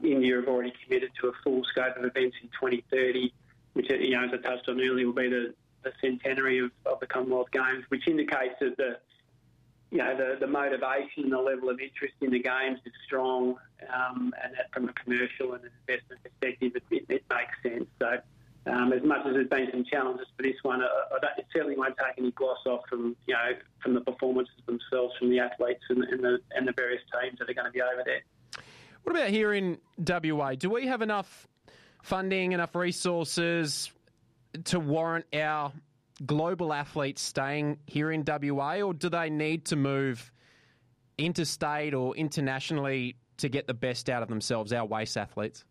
India have already committed to a full scope of events in 2030, which, as I touched on earlier, will be the centenary of the Commonwealth Games, which indicates that the motivation and the level of interest in the Games is strong, and that from a commercial and an investment perspective, it makes sense. So as much as there's been some challenges for this one, it certainly won't take any gloss off from the performances themselves, from the athletes and the various teams that are going to be over there. What about here in WA? Do we have enough funding, enough resources to warrant our global athletes staying here in WA, or do they need to move interstate or internationally to get the best out of themselves, our waste athletes?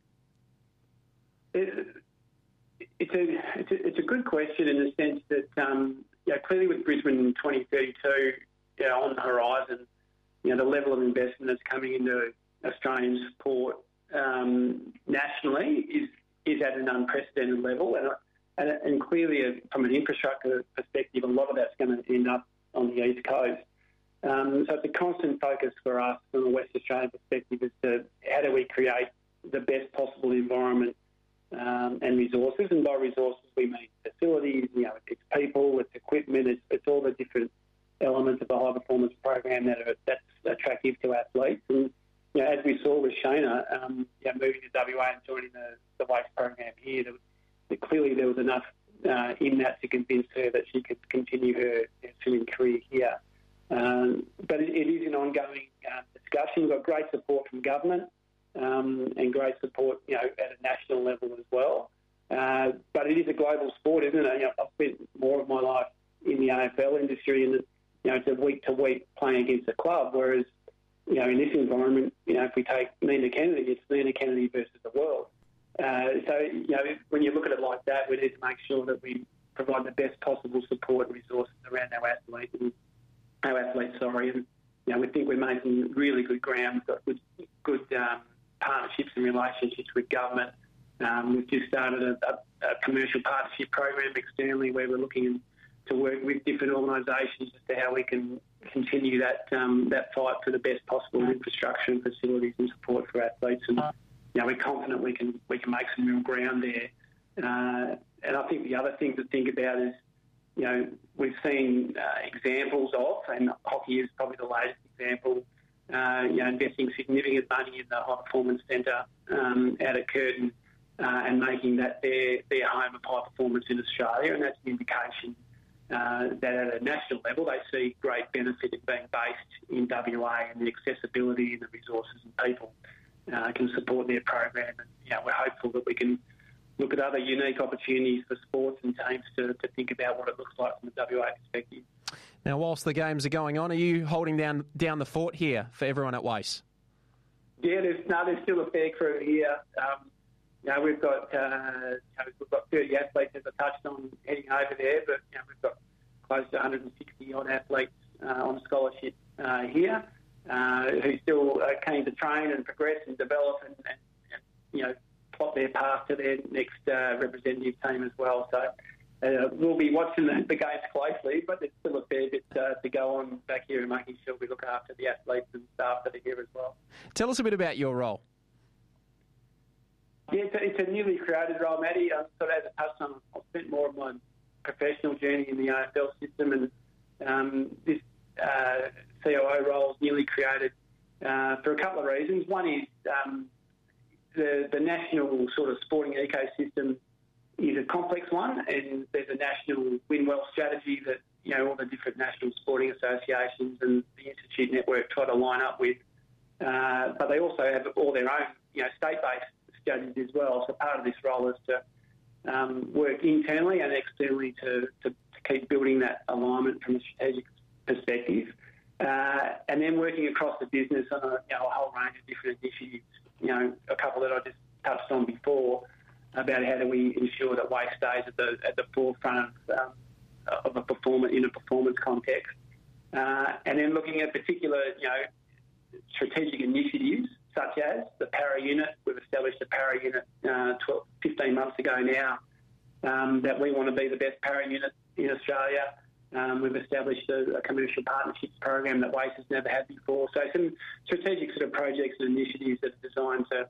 It's a good question in the sense that clearly with Brisbane in 2032 on the horizon, the level of investment that's coming into Australian sport nationally is at an unprecedented level, and clearly from an infrastructure perspective, a lot of that's going to end up on the East Coast. So it's a constant focus for us from a West Australian perspective as to how do we create the best possible environment and resources. And by resources, we mean facilities, it's people, it's equipment, it's all the different elements of a high-performance program that's attractive to athletes. And, as we saw with Shayna, moving to WA and joining the waste program here, clearly there was enough in that to convince her that she could continue her swimming career here. But it is an ongoing discussion. We've got great support from government and great support, at a national level as well. But it is a global sport, isn't it? I've spent more of my life in the AFL industry, and it's a week-to-week playing against a club, whereas, in this environment, if we take Nina Kennedy, it's Nina Kennedy versus the world. So, when you look at it like that, we need to make sure that we provide the best possible support and resources around our athletes. And we think we're making really good ground. We've got good partnerships and relationships with government. We've just started a commercial partnership program externally where we're looking to work with different organisations as to how we can continue that fight for the best possible infrastructure and facilities and support for athletes. And we're confident we can make some real ground there. And I think the other thing to think about is, we've seen examples of, and hockey is probably the latest example, investing significant money in the High Performance Centre out at Curtin and making that their home of high performance in Australia. And that's an indication that at a national level they see great benefit in being based in WA, and the accessibility and the resources and people can support their program. And we're hopeful that we can look at other unique opportunities for sports and teams to think about what it looks like from a WA perspective. Now, whilst the games are going on, are you holding down the fort here for everyone at Waste? Yeah, there's still a fair crew here. We've got 30 athletes, as I touched on, heading over there, but we've got close to 160 odd athletes on scholarship here who still are keen to train and progress and develop and plot their path to their next representative team as well. So we'll be watching the games closely, but there's still a fair bit to go on back here and making sure we look after the athletes and staff that are here as well. Tell us a bit about your role. Yeah, it's a newly created role, Matty. As I touched on, I've spent more of my professional journey in the AFL system, and this COO role is newly created for a couple of reasons. One is the national sort of sporting ecosystem is a complex one, and there's a national win well strategy that all the different national sporting associations and the Institute network try to line up with. But they also have all their own state-based strategies as well. So part of this role is to work internally and externally to keep building that alignment from a strategic perspective, and then working across the business on a whole range of different initiatives. A couple that I just touched on before about how do we ensure that waste stays at the forefront of a performance context, and then looking at particular strategic initiatives such as the para unit. We've established a para unit 15 months ago now that we want to be the best para unit in Australia. We've established a commercial partnerships program that Waste has never had before. So some strategic sort of projects and initiatives that are designed to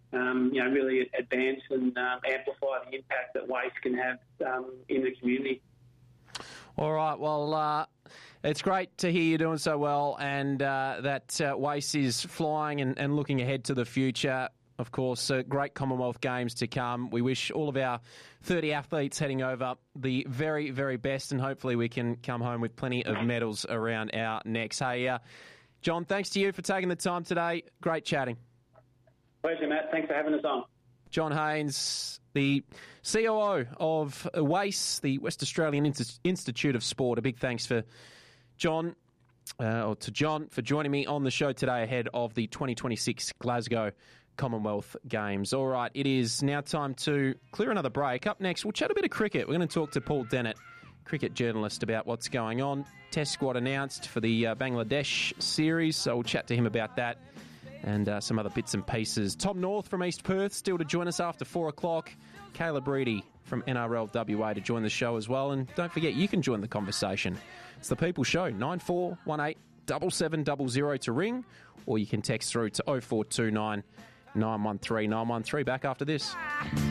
really advance and amplify the impact that waste can have in the community. All right, well, it's great to hear you doing so well and that waste is flying and looking ahead to the future. Of course, great Commonwealth Games to come. We wish all of our 30 athletes heading over the very, very best, and hopefully we can come home with plenty of medals around our necks. Hey, John, thanks to you for taking the time today. Great chatting. Pleasure, Matt. Thanks for having us on. John Haynes, the COO of WACE, the West Australian Institute of Sport. A big thanks for John for joining me on the show today ahead of the 2026 Glasgow Commonwealth Games. All right, it is now time to clear another break. Up next, we'll chat a bit of cricket. We're going to talk to Paul Dennett, cricket journalist, about what's going on. Test squad announced for the Bangladesh series, so we'll chat to him about that and some other bits and pieces. Tom North from East Perth still to join us after 4 o'clock. Caleb Reedy from NRL WA to join the show as well. And don't forget, you can join the conversation. It's the People Show, 9418 7700 to ring, or you can text through to 0429 913 913. Back after this.